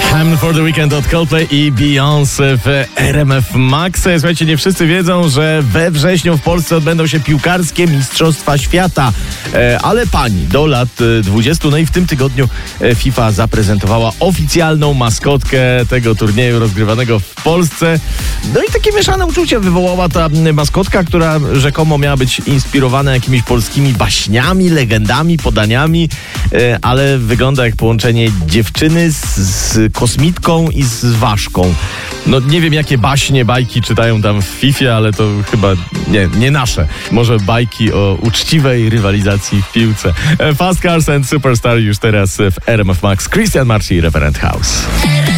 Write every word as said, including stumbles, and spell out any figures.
Time for the Weekend od Coldplay i Beyoncé w R M F Max. Słuchajcie, nie wszyscy wiedzą, że we wrześniu w Polsce odbędą się piłkarskie Mistrzostwa Świata. E, ale pani, do lat dwudziestu, no i w tym tygodniu FIFA zaprezentowała oficjalną maskotkę tego turnieju rozgrywanego w Polsce. No i takie mieszane uczucie wywołała ta maskotka, która rzekomo miała być inspirowana jakimiś polskimi baśniami, legendami, podaniami, e, ale wygląda jak połączenie dziewczyny z, z kosmitką i z ważką. No nie wiem, jakie baśnie, bajki czytają tam w Fifie, ale to chyba nie, nie nasze. Może bajki o uczciwej rywalizacji w piłce. Fast Cars and Superstar już teraz w R M F Max. Christian Marci i Reverend House.